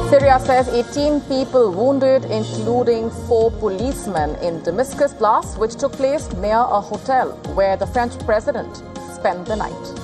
Syria says 18 people wounded, including 4 policemen in Damascus blast, which took place near a hotel where the French president spent the night.